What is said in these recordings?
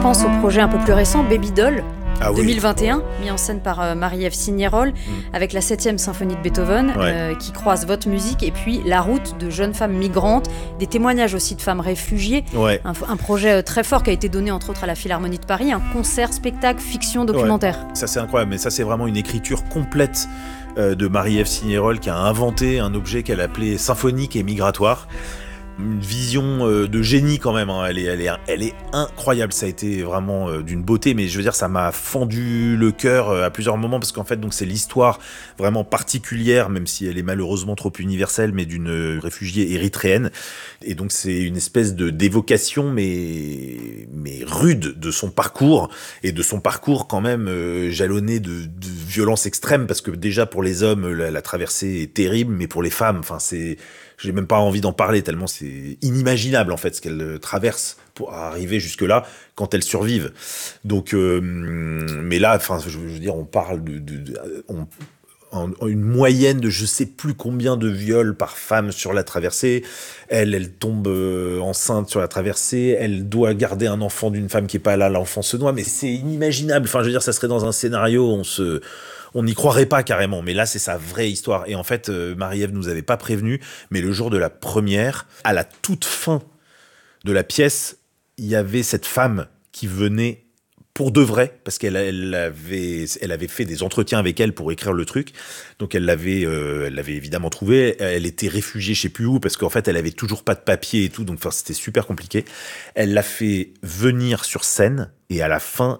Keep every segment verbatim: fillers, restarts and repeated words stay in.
pense au projet un peu plus récent, Baby Doll, Ah oui. deux mille vingt et un, mis en scène par euh, Marie-Ève Signerol, mmh. avec la septième symphonie de Beethoven, ouais. euh, qui croise votre musique, et puis La route de jeunes femmes migrantes, des témoignages aussi de femmes réfugiées, ouais. un, un projet euh, très fort qui a été donné entre autres à la Philharmonie de Paris, un concert, spectacle, fiction, documentaire. Ouais. Ça c'est incroyable, mais ça c'est vraiment une écriture complète euh, de Marie-Ève Signerol qui a inventé un objet qu'elle appelait symphonique et migratoire. Une vision euh, de génie quand même, hein. elle, est, elle, est, elle est incroyable, ça a été vraiment euh, d'une beauté, mais je veux dire ça m'a fendu le cœur euh, à plusieurs moments parce qu'en fait donc, c'est l'histoire vraiment particulière, même si elle est malheureusement trop universelle, mais d'une euh, réfugiée érythréenne, et donc c'est une espèce de, d'évocation mais, mais rude de son parcours, et de son parcours quand même euh, jalonné de, de violence extrême, parce que déjà pour les hommes la, la traversée est terrible, mais pour les femmes, enfin c'est... J'ai même pas envie d'en parler tellement c'est inimaginable en fait ce qu'elles traversent pour arriver jusque là quand elles survivent. Donc, euh, mais là, enfin, je veux dire, on parle de, de, de on, en, une moyenne de je sais plus combien de viols par femme sur la traversée. Elle, elle tombe euh, enceinte sur la traversée. Elle doit garder un enfant d'une femme qui est pas là. L'enfant se noie. Mais c'est inimaginable. Enfin, je veux dire, ça serait dans un scénario, on se On n'y croirait pas carrément, mais là c'est sa vraie histoire. Et en fait, euh, Marie-Ève nous avait pas prévenu, mais le jour de la première, à la toute fin de la pièce, il y avait cette femme qui venait pour de vrai, parce qu'elle elle avait, elle avait fait des entretiens avec elle pour écrire le truc. Donc elle l'avait, euh, elle l'avait évidemment trouvée. Elle était réfugiée, je sais plus où, parce qu'en fait elle avait toujours pas de papier et tout, donc enfin c'était super compliqué. Elle l'a fait venir sur scène et à la fin,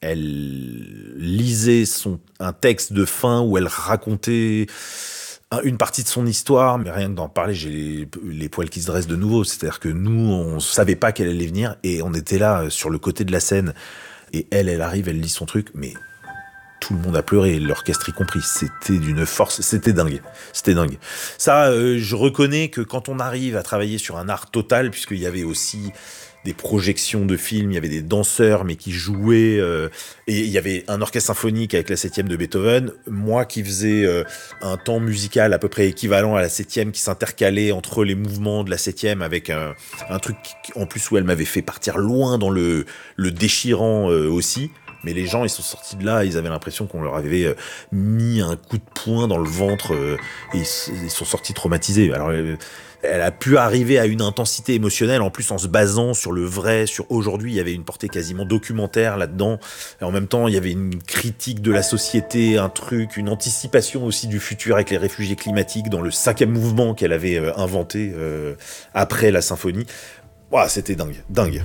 elle lisait son, un texte de fin où elle racontait une partie de son histoire, mais rien que d'en parler, j'ai les, les poils qui se dressent de nouveau. C'est-à-dire que nous, on savait pas qu'elle allait venir et on était là sur le côté de la scène. Et elle, elle arrive, elle lit son truc, mais tout le monde a pleuré, l'orchestre y compris. C'était d'une force, c'était dingue, c'était dingue. Ça, euh, je reconnais que quand on arrive à travailler sur un art total, puisqu'il y avait aussi des projections de films, il y avait des danseurs mais qui jouaient, euh, et il y avait un orchestre symphonique avec la septième de Beethoven, moi qui faisais euh, un temps musical à peu près équivalent à la septième, qui s'intercalait entre les mouvements de la septième avec un, un truc en plus où elle m'avait fait partir loin dans le, le déchirant euh, aussi. Mais les gens, ils sont sortis de là, ils avaient l'impression qu'on leur avait euh, mis un coup de poing dans le ventre, euh, et ils, ils sont sortis traumatisés. Alors, euh, elle a pu arriver à une intensité émotionnelle, en plus en se basant sur le vrai, sur aujourd'hui, il y avait une portée quasiment documentaire là-dedans. Et en même temps, il y avait une critique de la société, un truc, une anticipation aussi du futur avec les réfugiés climatiques dans le cinquième mouvement qu'elle avait euh, inventé euh, après la symphonie. Ouah, c'était dingue, dingue.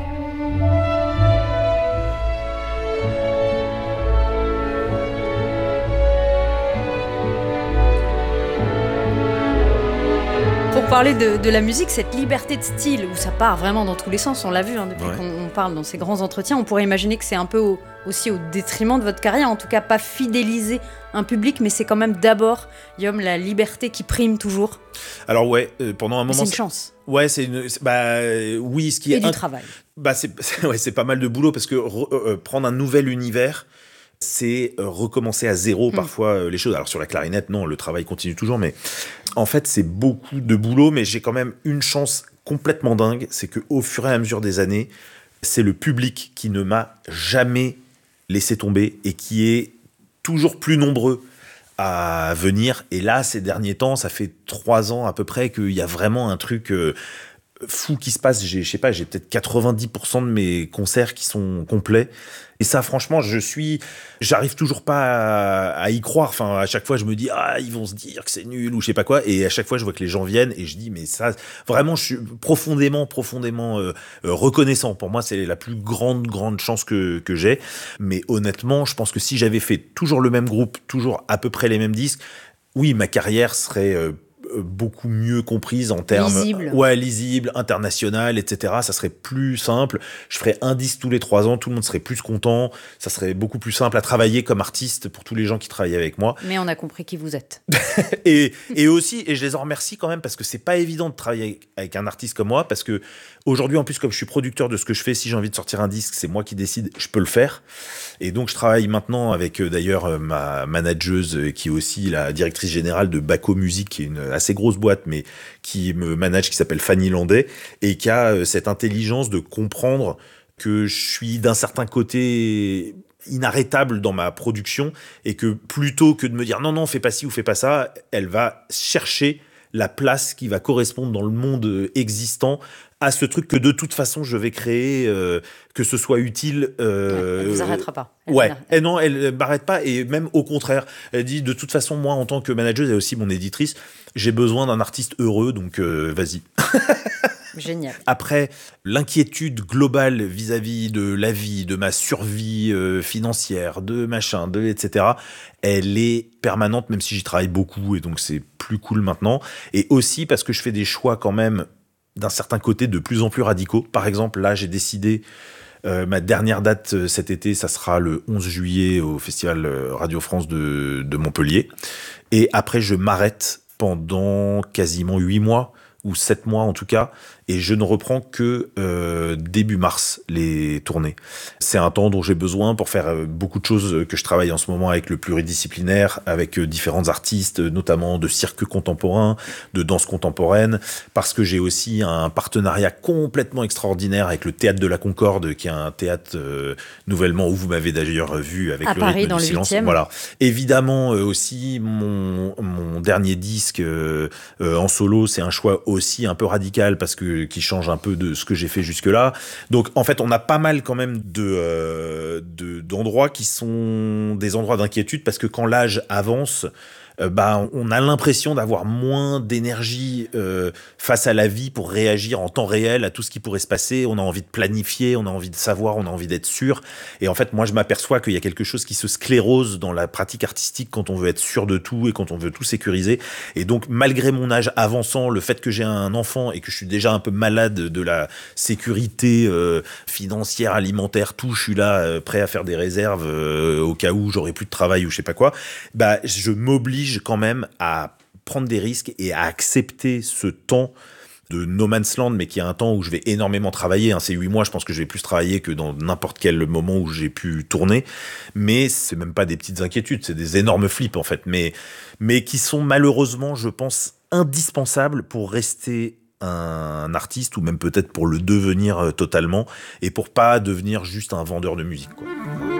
Pour parler de, de la musique, cette liberté de style, où ça part vraiment dans tous les sens, on l'a vu hein, depuis ouais. qu'on on parle dans ces grands entretiens, on pourrait imaginer que c'est un peu au, aussi au détriment de votre carrière, en tout cas pas fidéliser un public, mais c'est quand même d'abord, Guillaume, la liberté qui prime toujours. Alors ouais, euh, pendant un moment... C'est une chance. Ouais, c'est une... C'est, bah, euh, oui, ce qui Et est... du un... travail. Bah, c'est, c'est, ouais, c'est pas mal de boulot, parce que re, euh, prendre un nouvel univers... c'est euh, recommencer à zéro mmh. parfois euh, les choses. Alors sur la clarinette, non, le travail continue toujours, mais en fait, c'est beaucoup de boulot, mais j'ai quand même une chance complètement dingue, c'est qu'au fur et à mesure des années, c'est le public qui ne m'a jamais laissé tomber et qui est toujours plus nombreux à venir. Et là, ces derniers temps, ça fait trois ans à peu près qu'il y a vraiment un truc... Euh, fou qui se passe. J'ai, je sais pas, j'ai peut-être quatre-vingt-dix pour cent de mes concerts qui sont complets. Et ça, franchement, je suis, j'arrive toujours pas à, à y croire. Enfin, à chaque fois, je me dis, ah, ils vont se dire que c'est nul ou je sais pas quoi. Et à chaque fois, je vois que les gens viennent et je dis, mais ça, vraiment, je suis profondément, profondément euh, euh, reconnaissant. Pour moi, c'est la plus grande, grande chance que, que j'ai. Mais honnêtement, je pense que si j'avais fait toujours le même groupe, toujours à peu près les mêmes disques, oui, ma carrière serait euh, beaucoup mieux comprise en termes lisible. ouais lisible, international, et cetera. Ça serait plus simple. Je ferais un disque tous les trois ans, tout le monde serait plus content. Ça serait beaucoup plus simple à travailler comme artiste pour tous les gens qui travaillent avec moi. Mais on a compris qui vous êtes. et et aussi, et je les en remercie quand même parce que c'est pas évident de travailler avec, avec un artiste comme moi, parce que aujourd'hui en plus comme je suis producteur de ce que je fais, si j'ai envie de sortir un disque, c'est moi qui décide, je peux le faire. Et donc je travaille maintenant avec euh, d'ailleurs euh, ma manageuse euh, qui est aussi la directrice générale de Baco Music, qui est une assez grosse boîte, mais qui me manage, qui s'appelle Fanny Landais, et qui a euh, cette intelligence de comprendre que je suis d'un certain côté inarrêtable dans ma production et que plutôt que de me dire non, non, fais pas ci ou fais pas ça, elle va chercher la place qui va correspondre dans le monde existant à ce truc que de toute façon je vais créer, euh, que ce soit utile. Euh, elle ne vous arrêtera pas. Elle ouais, et non, elle ne m'arrête pas, et même au contraire, elle dit de toute façon, moi en tant que manager et aussi mon éditrice, j'ai besoin d'un artiste heureux, donc euh, vas-y. Génial. Après, l'inquiétude globale vis-à-vis de la vie, de ma survie euh, financière, de machin, de et cetera, elle est permanente, même si j'y travaille beaucoup, et donc c'est plus cool maintenant. Et aussi parce que je fais des choix quand même, d'un certain côté, de plus en plus radicaux. Par exemple, là, j'ai décidé, euh, ma dernière date euh, cet été, ça sera le onze juillet au Festival euh, Radio France de, de Montpellier. Et après, je m'arrête pendant quasiment huit mois, ou sept mois en tout cas, et je ne reprends que euh, début mars les tournées. C'est un temps dont j'ai besoin pour faire euh, beaucoup de choses que je travaille en ce moment avec le pluridisciplinaire, avec euh, différents artistes, notamment de cirque contemporain, de danse contemporaine, parce que j'ai aussi un partenariat complètement extraordinaire avec le Théâtre de la Concorde, qui est un théâtre euh, nouvellement, où vous m'avez d'ailleurs vu avec à le Paris, rythme dans du le silence. huitième. Voilà. Évidemment euh, aussi mon, mon dernier disque euh, euh, en solo, c'est un choix aussi un peu radical parce que qui change un peu de ce que j'ai fait jusque-là. Donc en fait, on a pas mal quand même de, euh, de d'endroits qui sont des endroits d'inquiétude, parce que quand l'âge avance, euh, bah, on a l'impression d'avoir moins d'énergie euh, face à la vie pour réagir en temps réel à tout ce qui pourrait se passer. On a envie de planifier, on a envie de savoir, on a envie d'être sûr. Et en fait, moi, je m'aperçois qu'il y a quelque chose qui se sclérose dans la pratique artistique quand on veut être sûr de tout et quand on veut tout sécuriser. Et donc, malgré mon âge avançant, le fait que j'ai un enfant et que je suis déjà un peu malade de la sécurité euh, financière, alimentaire, tout, je suis là euh, prêt à faire des réserves euh, au cas où j'aurai plus de travail ou je sais pas quoi, bah, je m'oblige quand même à prendre des risques et à accepter ce temps de no man's land, mais qui est un temps où je vais énormément travailler. Hein. C'est huit mois, je pense que je vais plus travailler que dans n'importe quel moment où j'ai pu tourner. Mais c'est même pas des petites inquiétudes, c'est des énormes flips en fait. Mais, mais qui sont malheureusement, je pense, indispensables pour rester un artiste, ou même peut-être pour le devenir totalement, et pour pas devenir juste un vendeur de musique, quoi.